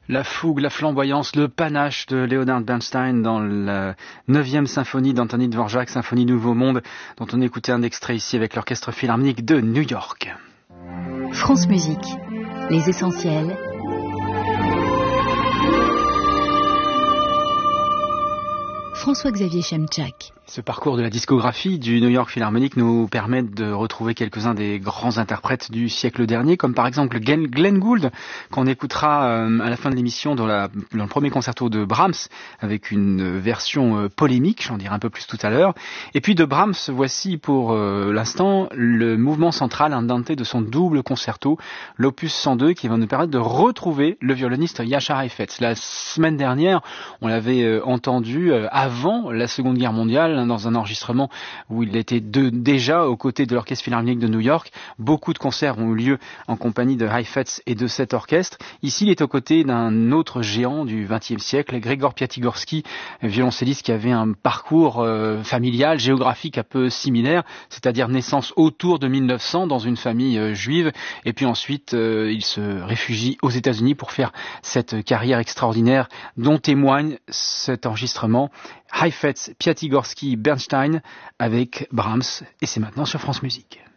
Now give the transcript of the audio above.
La fougue, la flamboyance, le panache de Leonard Bernstein dans la 9e symphonie d'Anthony Dvorak, Symphonie Nouveau Monde, dont on écoutait un extrait ici avec l'Orchestre Philharmonique de New York. France Musique, les essentiels. François-Xavier Chemchak. Ce parcours de la discographie du New York Philharmonic nous permet de retrouver quelques-uns des grands interprètes du siècle dernier, comme par exemple Glenn Gould, qu'on écoutera à la fin de l'émission dans le premier concerto de Brahms, avec une version polémique, j'en dirai un peu plus tout à l'heure. Et puis de Brahms, voici pour l'instant le mouvement central andante de son double concerto, l'opus 102, qui va nous permettre de retrouver le violoniste Yashar Heifetz. La semaine dernière, on l'avait entendu avant la Seconde Guerre mondiale, dans un enregistrement où il était déjà aux côtés de l'Orchestre Philharmonique de New York. Beaucoup de concerts ont eu lieu en compagnie de Heifetz et de cet orchestre. Ici, il est aux côtés d'un autre géant du XXe siècle, Grégor Piatigorsky, violoncelliste qui avait un parcours familial, géographique un peu similaire, c'est-à-dire naissance autour de 1900 dans une famille juive, et puis ensuite il se réfugie aux États-Unis pour faire cette carrière extraordinaire dont témoigne cet enregistrement. Heifetz, Piatigorsky, Bernstein avec Brahms, et c'est maintenant sur France Musique.